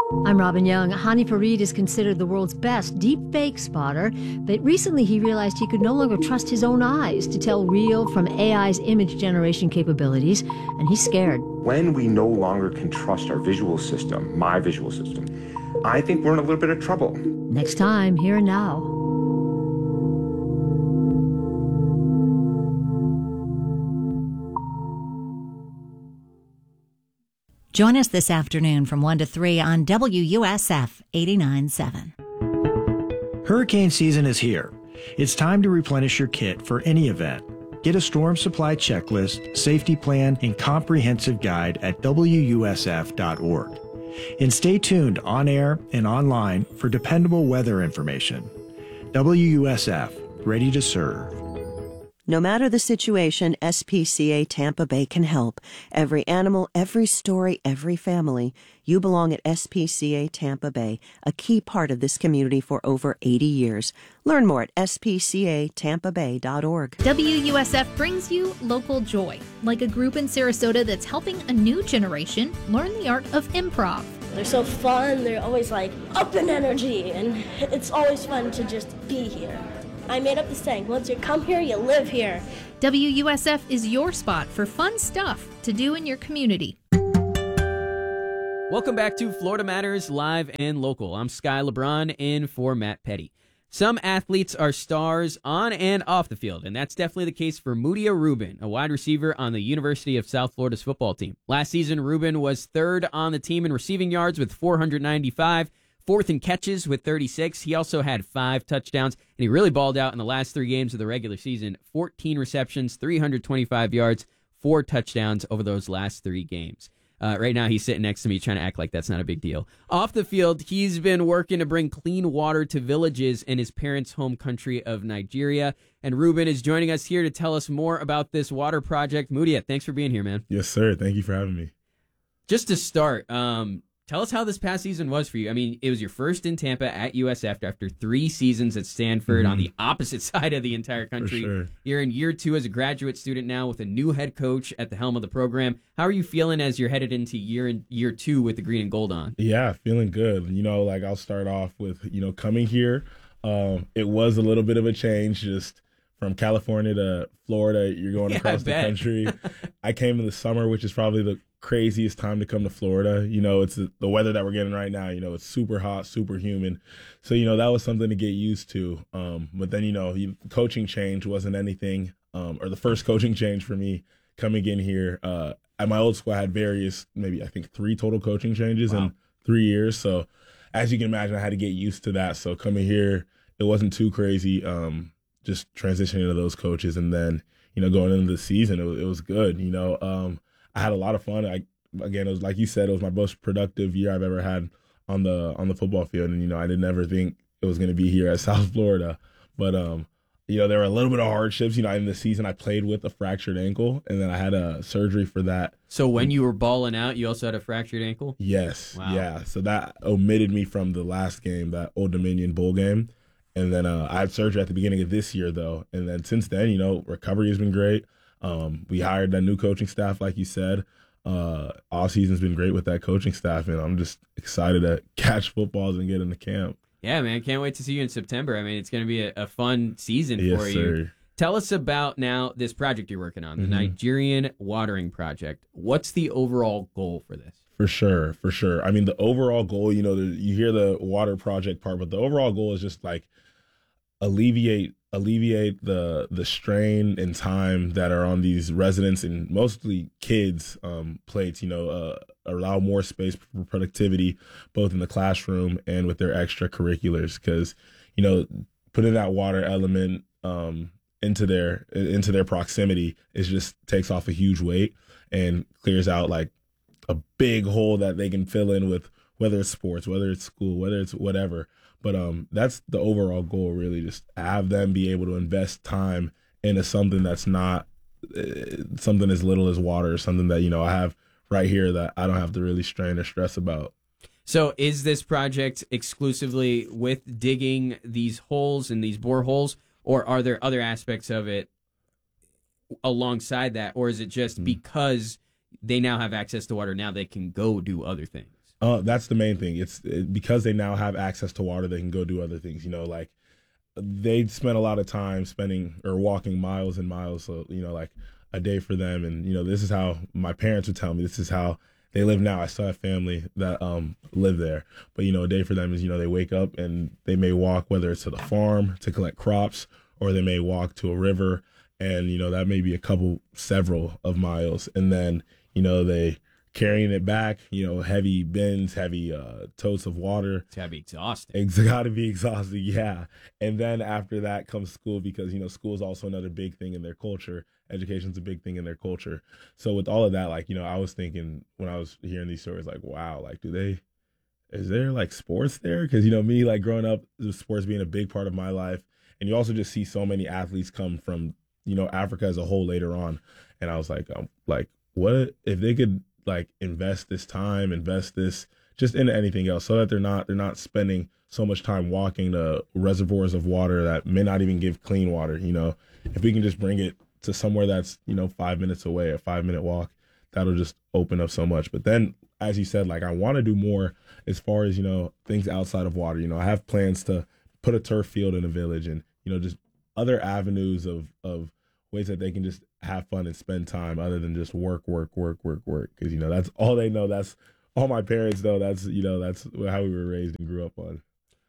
I'm Robin Young. Hani Farid is considered the world's best deep-fake spotter, but recently he realized he could no longer trust his own eyes to tell real from AI's image generation capabilities, and he's scared. When we no longer can trust our visual system, my visual system, I think we're in a little bit of trouble. Next time, Here and Now. Join us this afternoon from 1 to 3 on WUSF 89.7. Hurricane season is here. It's time to replenish your kit for any event. Get a storm supply checklist, safety plan, and comprehensive guide at WUSF.org. And stay tuned on air and online for dependable weather information. WUSF, ready to serve. No matter the situation, SPCA Tampa Bay can help. Every animal, every story, every family. You belong at SPCA Tampa Bay, a key part of this community for over 80 years. Learn more at spcatampabay.org. WUSF brings you local joy, like a group in Sarasota that's helping a new generation learn the art of improv. They're so fun, they're always like up in energy, and it's always fun to just be here. I made up the saying, once you come here, you live here. WUSF is your spot for fun stuff to do in your community. Welcome back to Florida Matters Live and Local. I'm Sky LeBron in for Matt Petty. Some athletes are stars on and off the field, and that's definitely the case for Mudia Rubin, a wide receiver on the University of South Florida's football team. Last season, Rubin was third on the team in receiving yards with 495, fourth in catches with 36. He also had 5 touchdowns, and he really balled out in the last 3 games of the regular season. 14 receptions, 325 yards, 4 touchdowns over those last 3 games. Right now, he's sitting next to me trying to act like that's not a big deal. Off the field, he's been working to bring clean water to villages in his parents' home country of Nigeria. And Rubin is joining us here to tell us more about this water project. Mudia, thanks for being here, man. Yes, sir. Thank you for having me. Just to start, tell us how this past season was for you. I mean, it was your first in Tampa at USF after 3 seasons at Stanford on the opposite side of the entire country. For sure. You're in year 2 as a graduate student now with a new head coach at the helm of the program. How are you feeling as you're headed into year 2 with the green and gold on? Yeah, feeling good. I'll start off with, coming here. It was a little bit of a change just from California to Florida. You're going across the country. I came in the summer, which is probably the craziest time to come to Florida. It's the weather that we're getting right now. It's super hot, super humid. So, that was something to get used to. But then, coaching change wasn't anything, or the first coaching change for me coming in here. At my old school, I had various, maybe I think 3 total coaching changes in 3 years. So as you can imagine, I had to get used to that. So coming here, it wasn't too crazy, just transitioning to those coaches. And then, going into the season, it was good. I had a lot of fun. It was like you said, it was my most productive year I've ever had on the football field. And, I didn't ever think it was going to be here at South Florida. But, there were a little bit of hardships. In the season I played with a fractured ankle, and then I had a surgery for that. So when you were balling out, you also had a fractured ankle? Yes. Wow. Yeah. So that omitted me from the last game, that Old Dominion Bowl game. And then I had surgery at the beginning of this year, though. And then since then, recovery has been great. We hired that new coaching staff, like you said. All season's been great with that coaching staff, and I'm just excited to catch footballs and get into camp. Yeah, man, can't wait to see you in September. I mean, it's going to be a fun season for you. Sir. Tell us about now this project you're working on, the Nigerian Watering Project. What's the overall goal for this? For sure. I mean, the overall goal, you hear the water project part, but the overall goal is just like alleviate the strain and time that are on these residents and mostly kids' plates, allow more space for productivity, both in the classroom and with their extracurriculars. Because, putting that water element into their proximity just takes off a huge weight and clears out like a big hole that they can fill in with, whether it's sports, whether it's school, whether it's whatever. But that's the overall goal, really, just have them be able to invest time into something that's not something as little as water, something that, I have right here that I don't have to really strain or stress about. So is this project exclusively with digging these holes and these boreholes, or are there other aspects of it alongside that, or is it just because they now have access to water, now they can go do other things? That's the main thing. Because they now have access to water, they can go do other things. Like they spend a lot of time walking miles and miles. So, like a day for them. And, this is how my parents would tell me, this is how they live now. I still have family that live there. But, a day for them is, they wake up and they may walk, whether it's to the farm to collect crops, or they may walk to a river. And, that may be several of miles. And then, they carrying it back, heavy bins, heavy totes of water. It's gotta be exhausting. It's gotta be exhausting, yeah. And then after that comes school, because, school is also another big thing in their culture. Education's a big thing in their culture. So with all of that, like, I was thinking when I was hearing these stories, like, wow, like, is there like sports there? Because, me, like growing up, sports being a big part of my life. And you also just see so many athletes come from, Africa as a whole later on. And I was like, what if they could like invest this just into anything else, so that they're not spending so much time walking to reservoirs of water that may not even give clean water. If we can just bring it to somewhere that's 5 minutes away, a 5-minute walk, that'll just open up so much. But then, as you said, like I want to do more as far as things outside of water. I have plans to put a turf field in a village, and just other avenues of ways that they can just have fun and spend time other than just work. Because, that's all they know. That's all my parents know. That's how we were raised and grew up on.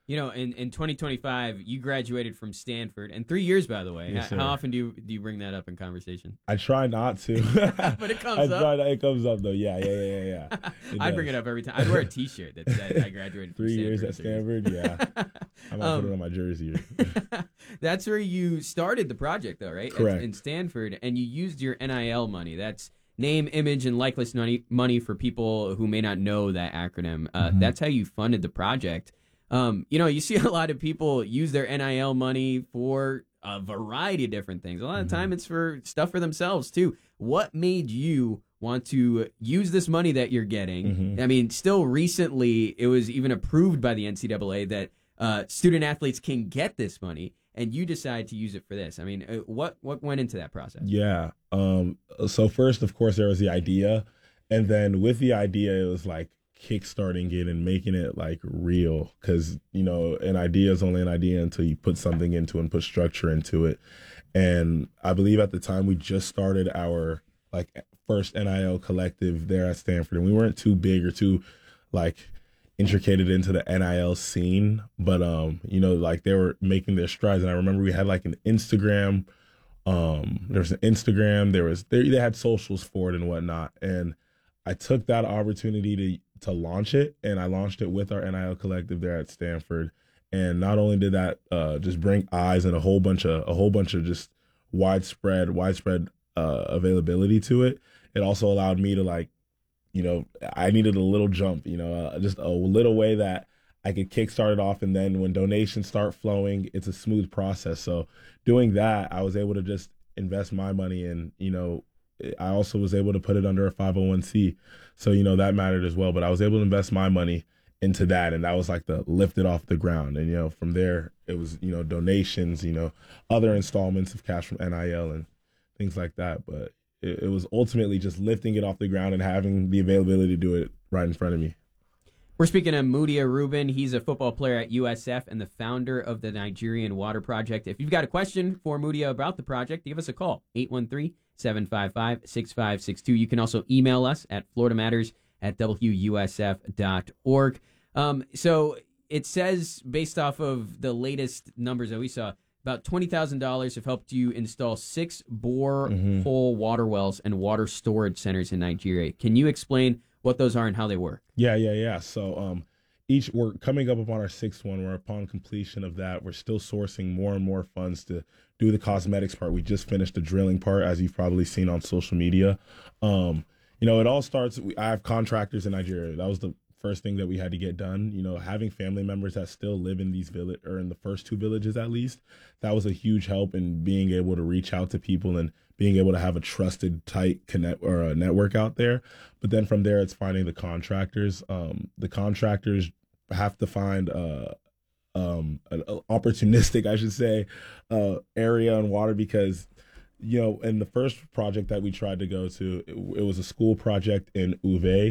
In 2025, you graduated from Stanford, and 3 years, by the way. Yes, how often do you bring that up in conversation? I try not to. But it comes up. It comes up, though. Yeah. I bring it up every time. I'd wear a T-shirt that said I graduated from 3 Stanford. years at Stanford, yeah. I'm going to put it on my jersey. That's where you started the project, though, right? Correct. In Stanford, and you used your NIL money. That's name, image, and likeness money for people who may not know that acronym. That's how you funded the project. You see a lot of people use their NIL money for a variety of different things. A lot of time it's for stuff for themselves, too. What made you want to use this money that you're getting? I mean, still recently, it was even approved by the NCAA that student athletes can get this money, and you decide to use it for this. I mean, what went into that process? Yeah. So first, of course, there was the idea. And then with the idea, it was like kickstarting it and making it like real. Because, an idea is only an idea until you put something into it and put structure into it. And I believe at the time we just started our like first NIL collective there at Stanford. And we weren't too big or too like intricated into the NIL scene, but like they were making their strides. And I remember we had like an Instagram, there was an Instagram, they had socials for it and whatnot. And I took that opportunity to launch it, and I launched it with our NIL collective there at Stanford. And not only did that just bring eyes and a whole bunch of just widespread availability to it, it also allowed me to like, I needed a little jump, just a little way that I could kickstart it off. And then when donations start flowing, it's a smooth process. So doing that, I was able to just invest my money in, I also was able to put it under a 501c. So, that mattered as well. But I was able to invest my money into that. And that was like the lift it off the ground. And, from there, it was, donations, other installments of cash from NIL and things like that. But it was ultimately just lifting it off the ground and having the availability to do it right in front of me. We're speaking of Mudia Rubin. He's a football player at USF and the founder of the Nigerian Water Project. If you've got a question for Mudia about the project, give us a call, 813-755-6562. You can also email us at floridamatters@wusf.org. So it says, based off of the latest numbers that we saw, about $20,000 have helped you install 6 borehole water wells and water storage centers in Nigeria. Can you explain what those are and how they work? Yeah. So we're coming up upon our 6th one, where upon completion of that, we're still sourcing more and more funds to do the cosmetics part. We just finished the drilling part, as you've probably seen on social media. It all starts, I have contractors in Nigeria. That was the first thing that we had to get done. Having family members that still live in these village, or in the first 2 villages at least, that was a huge help in being able to reach out to people and being able to have a trusted, tight connect or a network out there. But then from there, it's finding the contractors. The contractors have to find an opportunistic, I should say, area on water, because in the first project that we tried to go to, it was a school project in Uve.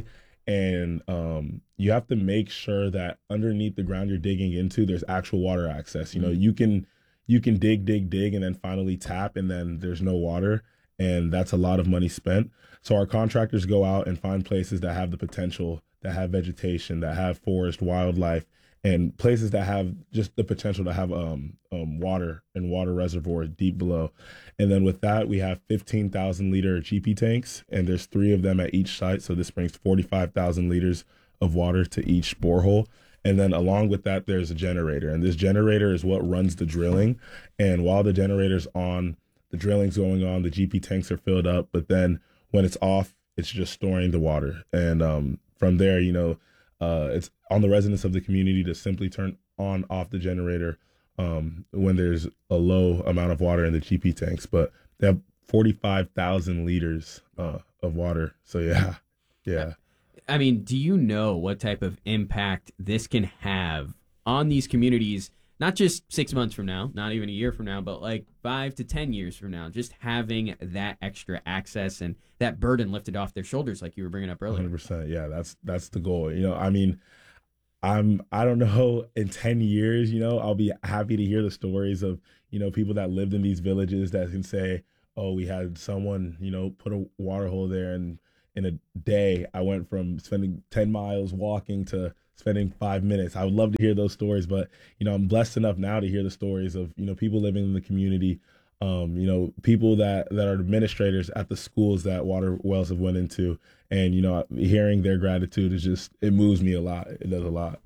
And you have to make sure that underneath the ground you're digging into, there's actual water access. You know, you can dig, and then finally tap, and then there's no water. And that's a lot of money spent. So our contractors go out and find places that have the potential, that have vegetation, that have forest, wildlife, and places that have just the potential to have water and water reservoirs deep below. And then with that, we have 15,000 liter GP tanks, and there's 3 of them at each site. So this brings 45,000 liters of water to each borehole. And then along with that, there's a generator. And this generator is what runs the drilling. And while the generator's on, the drilling's going on, the GP tanks are filled up. But then when it's off, it's just storing the water. And from there, you know, it's on the residents of the community to simply turn on, off the generator when there's a low amount of water in the GP tanks. But they have 45,000 liters of water. So, yeah. I mean, do you know what type of impact this can have on these communities, not just 6 months from now, not even a year from now, but like 5 to 10 years from now, just having that extra access and that burden lifted off their shoulders, like you were bringing up earlier? 100%. Yeah, that's the goal. You know, I mean, I don't know, in 10 years, you know, I'll be happy to hear the stories of, you know, people that lived in these villages that can say, oh, we had someone, you know, put a water hole there, and in a day, I went from spending 10 miles walking to spending 5 minutes. I would love to hear those stories, but, you know, I'm blessed enough now to hear the stories of, you know, people living in the community, you know, people that are administrators at the schools that water wells have went into. And, you know, hearing their gratitude is just, it moves me a lot. It does a lot.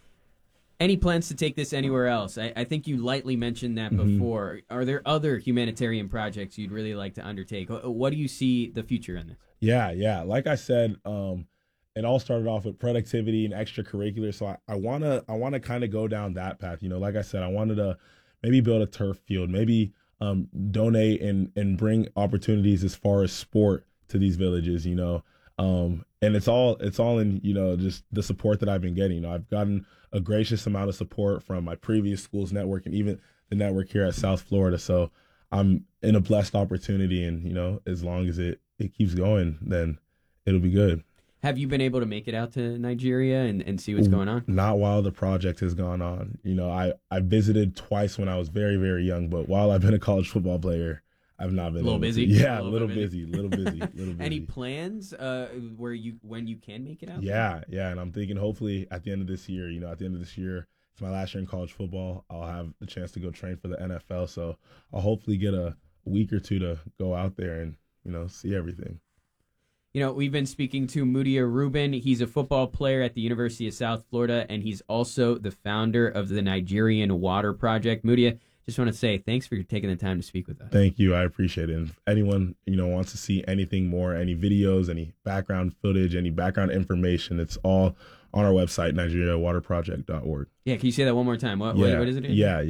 Any plans to take this anywhere else? I think you lightly mentioned that before. Are there other humanitarian projects you'd really like to undertake? What do you see the future in this? Yeah. Like I said, it all started off with productivity and extracurricular. So I wanna kind of go down that path. You know, like I said, I wanted to maybe build a turf field, maybe donate and bring opportunities as far as sport to these villages. You know, and it's all in, you know, just the support that I've been getting. You know, I've gotten a gracious amount of support from my previous school's network and even the network here at South Florida. So I'm in a blessed opportunity, and, you know, as long as it keeps going, then it'll be good. Have you been able to make it out to Nigeria and see what's going on? Not while the project has gone on. You know, I visited twice when I was very, very young, but while I've been a college football player, I've not been a little busy. Yeah, a little busy. Any plans when you can make it out? Yeah, and I'm thinking hopefully at the end of this year, you know, it's my last year in college football, I'll have the chance to go train for the NFL. So I'll hopefully get a week or two to go out there and, you know, see everything. You know, we've been speaking to Mudia Rubin. He's a football player at the University of South Florida, and he's also the founder of the Nigerian Water Project. Mudia, just want to say thanks for taking the time to speak with us. Thank you. I appreciate it. And if anyone, you know, wants to see anything more, any videos, any background footage, any background information, it's all on our website, nigeriawaterproject.org. Yeah, can you say that one more time? What is it? Yeah,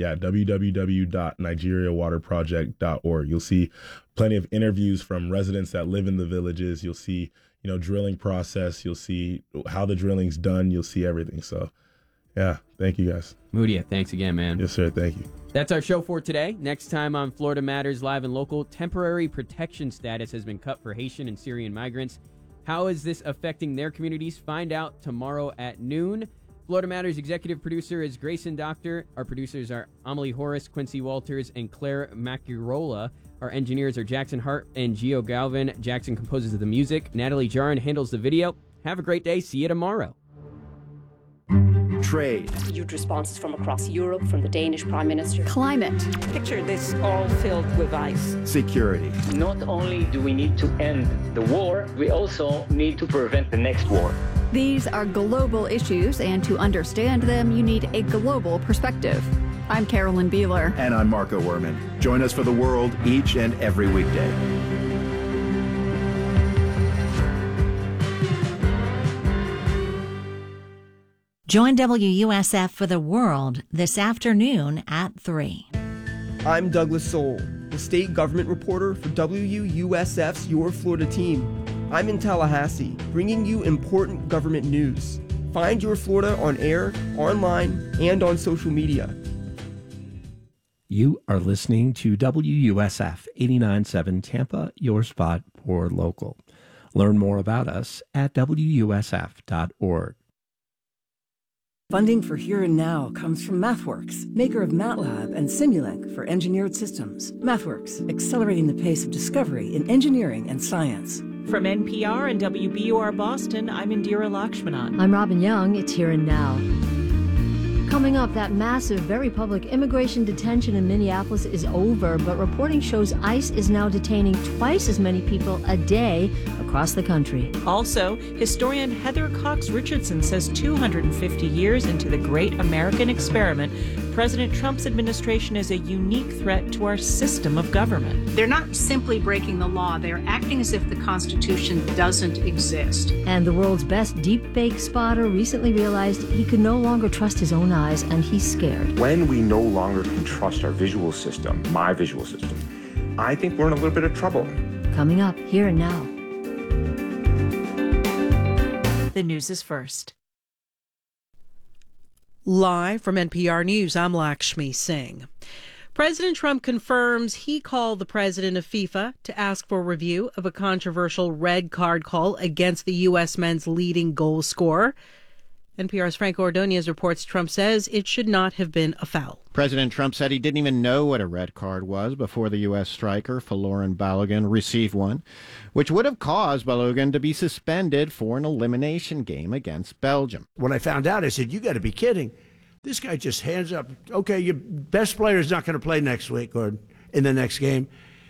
www.nigeriawaterproject.org. You'll see plenty of interviews from residents that live in the villages. You'll see, you know, drilling process. You'll see how the drilling's done. You'll see everything. So, yeah, thank you guys. Mudia, thanks again, man. Yes, sir. Thank you. That's our show for today. Next time on Florida Matters Live and Local, temporary protection status has been cut for Haitian and Syrian migrants. How is this affecting their communities? Find out tomorrow at noon. Florida Matters executive producer is Grayson Doctor. Our producers are Amelie Horace, Quincy Walters, and Claire Macurola. Our engineers are Jackson Hart and Gio Galvin. Jackson composes the music. Natalie Jarin handles the video. Have a great day. See you tomorrow. Trade. Huge responses from across Europe, from the Danish Prime Minister. Climate. Picture this all filled with ice. Security. Not only do we need to end the war, we also need to prevent the next war. These are global issues, and to understand them, you need a global perspective. I'm Carolyn Beeler. And I'm Marco Werman. Join us for The World each and every weekday. Join WUSF for The World this afternoon at 3. I'm Douglas Soul, the state government reporter for WUSF's Your Florida team. I'm in Tallahassee, bringing you important government news. Find Your Florida on air, online, and on social media. You are listening to WUSF 89.7 Tampa, your spot for local. Learn more about us at WUSF.org. Funding for Here and Now comes from MathWorks, maker of MATLAB and Simulink for engineered systems. MathWorks, accelerating the pace of discovery in engineering and science. From NPR and WBUR Boston, I'm Indira Lakshmanan. I'm Robin Young. It's Here and Now. Coming up, that massive, very public immigration detention in Minneapolis is over, but reporting shows ICE is now detaining twice as many people a day across the country. Also, historian Heather Cox Richardson says 250 years into the great American experiment, President Trump's administration is a unique threat to our system of government. They're not simply breaking the law, they're acting as if the Constitution doesn't exist. And the world's best deepfake spotter recently realized he could no longer trust his own eyes, and he's scared. When we no longer can trust our visual system, my visual system, I think we're in a little bit of trouble. Coming up, Here and Now. The news is first. Live from NPR News, I'm Lakshmi Singh. President Trump confirms he called the president of FIFA to ask for review of a controversial red card call against the U.S. men's leading goal scorer. NPR's Franco Ordonez reports Trump says it should not have been a foul. President Trump said he didn't even know what a red card was before the U.S. striker Folarin Balogun received one, which would have caused Balogun to be suspended for an elimination game against Belgium. When I found out, I said, you got to be kidding. This guy just hands up, okay, your best player is not going to play next week or in the next game.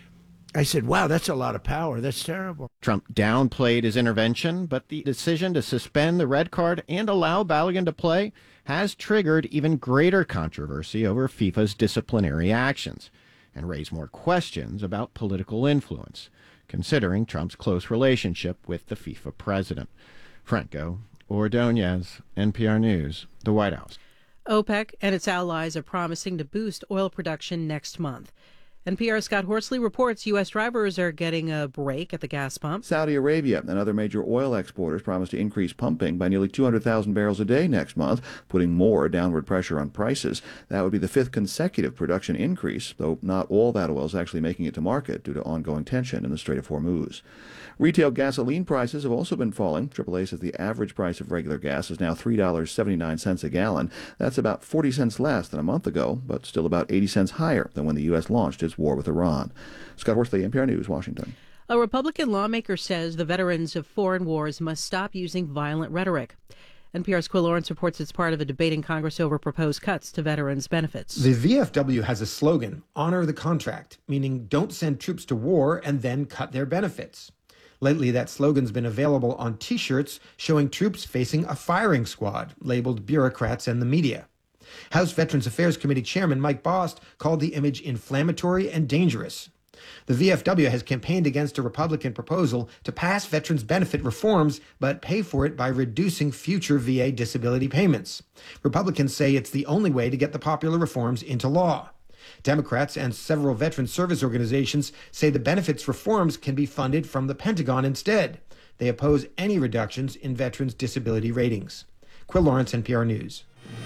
I said, wow, that's a lot of power. That's terrible. Trump downplayed his intervention, but the decision to suspend the red card and allow Balogun to play has triggered even greater controversy over FIFA's disciplinary actions and raised more questions about political influence, considering Trump's close relationship with the FIFA president. Franco Ordonez, NPR News, the White House. OPEC and its allies are promising to boost oil production next month. NPR's Scott Horsley reports U.S. drivers are getting a break at the gas pump. Saudi Arabia and other major oil exporters promise to increase pumping by nearly 200,000 barrels a day next month, putting more downward pressure on prices. That would be the fifth consecutive production increase, though not all that oil is actually making it to market due to ongoing tension in the Strait of Hormuz. Retail gasoline prices have also been falling. AAA says the average price of regular gas is now $3.79 a gallon. That's about 40 cents less than a month ago, but still about 80 cents higher than when the U.S. launched its war with Iran. Scott Horsley, NPR News, Washington. A Republican lawmaker says the veterans of foreign wars must stop using violent rhetoric. NPR's Quill Lawrence reports it's part of a debate in Congress over proposed cuts to veterans' benefits. The VFW has a slogan, honor the contract, meaning don't send troops to war and then cut their benefits. Lately, that slogan's been available on T-shirts showing troops facing a firing squad, labeled bureaucrats and the media. House Veterans Affairs Committee Chairman Mike Bost called the image inflammatory and dangerous. The VFW has campaigned against a Republican proposal to pass veterans benefit reforms, but pay for it by reducing future VA disability payments. Republicans say it's the only way to get the popular reforms into law. Democrats and several veteran service organizations say the benefits reforms can be funded from the Pentagon instead. They oppose any reductions in veterans' disability ratings. Quill Lawrence, NPR News.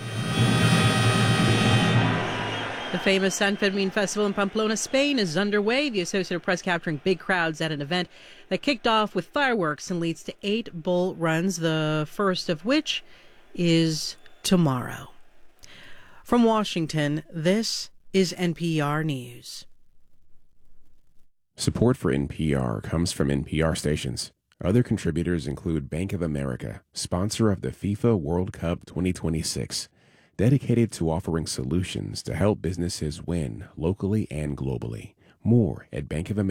The famous San Fermin Festival in Pamplona, Spain is underway. The Associated Press capturing big crowds at an event that kicked off with fireworks and leads to 8 bull runs, the first of which is tomorrow. From Washington, this is NPR News. Support for NPR comes from NPR stations. Other contributors include Bank of America, sponsor of the FIFA World Cup 2026, dedicated to offering solutions to help businesses win locally and globally. More at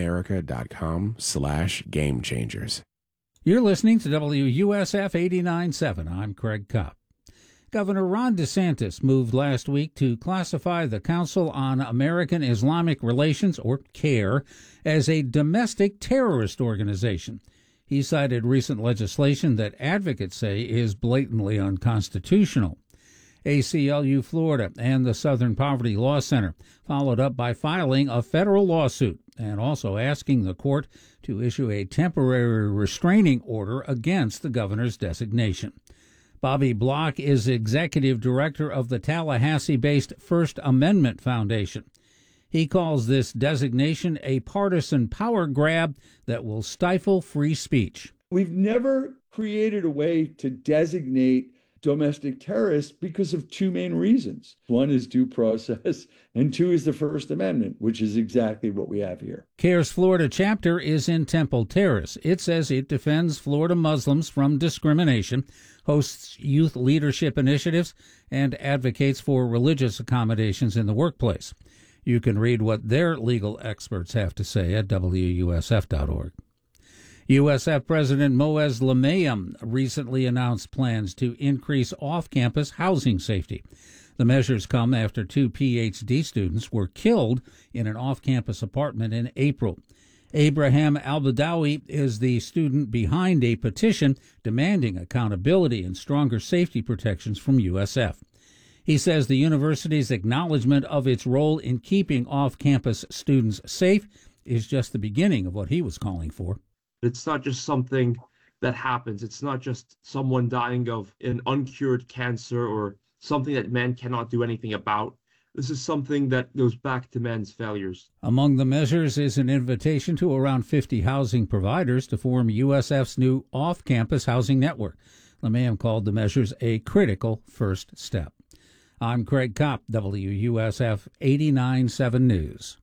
bankofamerica.com/gamechangers. You're listening to WUSF 89.7. I'm Craig Kopp. Governor Ron DeSantis moved last week to classify the Council on American Islamic Relations, or CAIR, as a domestic terrorist organization. He cited recent legislation that advocates say is blatantly unconstitutional. ACLU Florida and the Southern Poverty Law Center followed up by filing a federal lawsuit and also asking the court to issue a temporary restraining order against the governor's designation. Bobby Block is executive director of the Tallahassee-based First Amendment Foundation. He calls this designation a partisan power grab that will stifle free speech. We've never created a way to designate domestic terrorists because of two main reasons. One is due process, and two is the First Amendment, which is exactly what we have here. CARE's Florida chapter is in Temple Terrace. It says it defends Florida Muslims from discrimination, hosts youth leadership initiatives, and advocates for religious accommodations in the workplace. You can read what their legal experts have to say at WUSF.org. USF President Moaz Lamayam recently announced plans to increase off-campus housing safety. The measures come after 2 PhD students were killed in an off-campus apartment in April. Abraham Al-Badawi is the student behind a petition demanding accountability and stronger safety protections from USF. He says the university's acknowledgement of its role in keeping off-campus students safe is just the beginning of what he was calling for. It's not just something that happens. It's not just someone dying of an uncured cancer or something that men cannot do anything about. This is something that goes back to men's failures. Among the measures is an invitation to around 50 housing providers to form USF's new off-campus housing network. Lamayam called the measures a critical first step. I'm Craig Kopp, WUSF 89.7 News.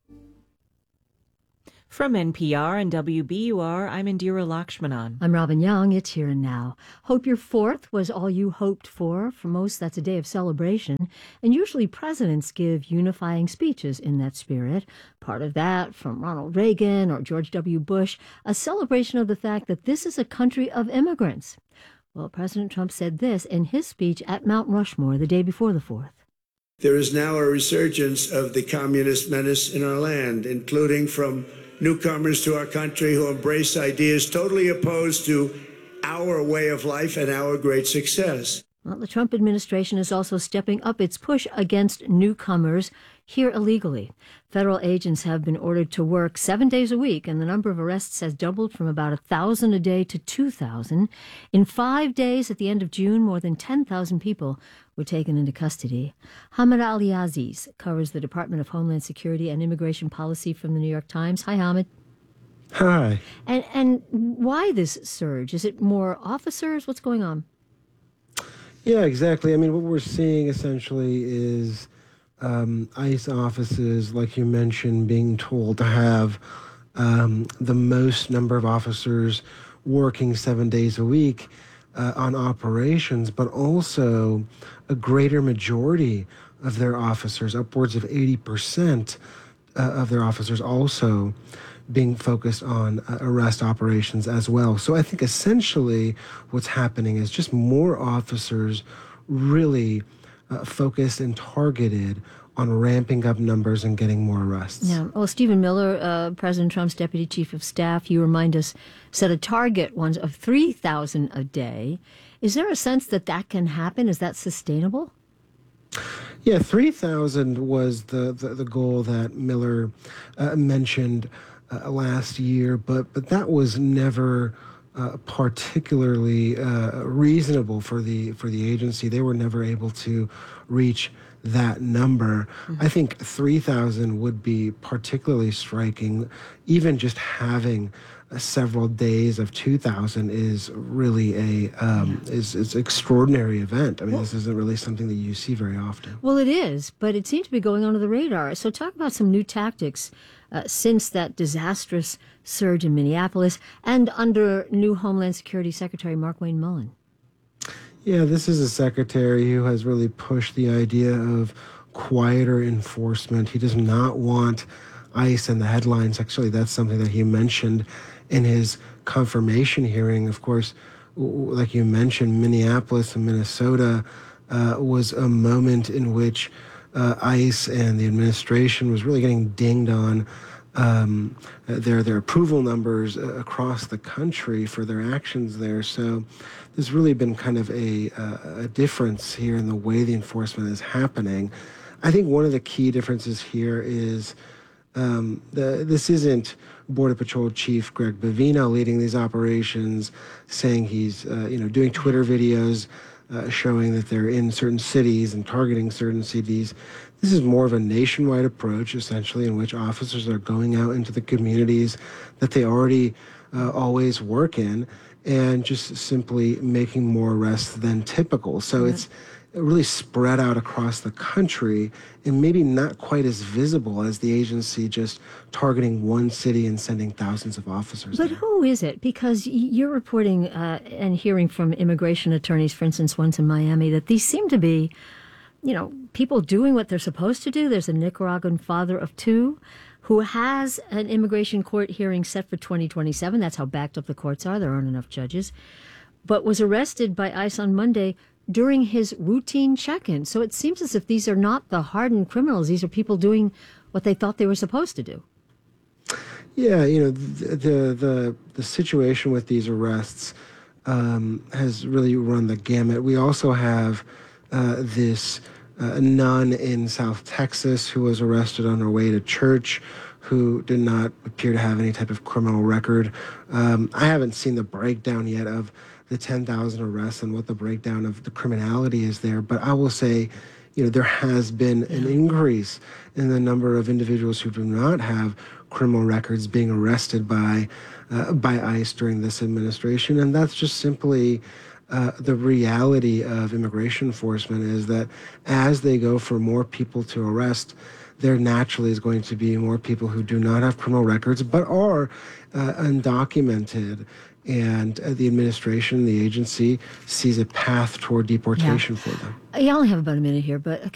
From NPR and WBUR, I'm Indira Lakshmanan. I'm Robin Young. It's Here and Now. Hope your 4th was all you hoped for. For most, that's a day of celebration. And usually presidents give unifying speeches in that spirit. Part of that from Ronald Reagan or George W. Bush, a celebration of the fact that this is a country of immigrants. Well, President Trump said this in his speech at Mount Rushmore the day before the 4th. There is now a resurgence of the communist menace in our land, including from newcomers to our country who embrace ideas totally opposed to our way of life and our great success. Well, the Trump administration is also stepping up its push against newcomers here illegally. Federal agents have been ordered to work 7 days a week, and the number of arrests has doubled from about 1,000 a day to 2,000. In 5 days at the end of June, more than 10,000 people were taken into custody. Hamid Ali Aziz covers the Department of Homeland Security and Immigration Policy from the New York Times. Hi, Hamid. Hi. And why this surge? Is it more officers? What's going on? Yeah, exactly. I mean, what we're seeing essentially is ICE offices, like you mentioned, being told to have the most number of officers working 7 days a week on operations, but also a greater majority of their officers, upwards of 80% of their officers also being focused on arrest operations as well. So I think essentially what's happening is just more officers really focused and targeted on ramping up numbers and getting more arrests. Yeah. Well, Stephen Miller, President Trump's deputy chief of staff, you remind us, set a target once of 3,000 a day. Is there a sense that that can happen? Is that sustainable? Yeah, 3,000 was the goal that Miller mentioned last year, but that was never particularly reasonable for the agency. They were never able to reach that number. Mm-hmm. I think 3,000 would be particularly striking. Even just having several days of 2,000 is really is extraordinary event. I mean, this isn't really something that you see very often. Well, it is, but it seems to be going under the radar. So talk about some new tactics since that disastrous surge in Minneapolis and under new Homeland Security Secretary Markwayne Mullin. Yeah, this is a secretary who has really pushed the idea of quieter enforcement. He does not want ICE in the headlines. Actually, that's something that he mentioned in his confirmation hearing. Of course, like you mentioned, Minneapolis and Minnesota was a moment in which ICE and the administration was really getting dinged on their approval numbers across the country for their actions there. So there's really been kind of a difference here in the way the enforcement is happening. I think one of the key differences here is this isn't Border Patrol Chief Greg Bavino leading these operations, saying he's doing Twitter videos showing that they're in certain cities and targeting certain cities. This is more of a nationwide approach, essentially, in which officers are going out into the communities that they already always work in, and just simply making more arrests than typical. So it's really spread out across the country and maybe not quite as visible as the agency just targeting one city and sending thousands of officers But there. who is it? Because you're reporting and hearing from immigration attorneys, for instance, once in Miami, that these seem to be, people doing what they're supposed to do. There's a Nicaraguan father of two who has an immigration court hearing set for 2027. That's how backed up the courts are. There aren't enough judges. But was arrested by ICE on Monday during his routine check-in. So it seems as if these are not the hardened criminals. These are people doing what they thought they were supposed to do. Yeah, the situation with these arrests has really run the gamut. We also have this nun in South Texas who was arrested on her way to church, who did not appear to have any type of criminal record. I haven't seen the breakdown yet of the 10,000 arrests and what the breakdown of the criminality is there, but I will say, there has been an increase in the number of individuals who do not have criminal records being arrested by ICE during this administration, and that's just simply the reality of immigration enforcement, is that as they go for more people to arrest, there naturally is going to be more people who do not have criminal records but are undocumented. And the administration, the agency, sees a path toward deportation for them. I only have about a minute here, but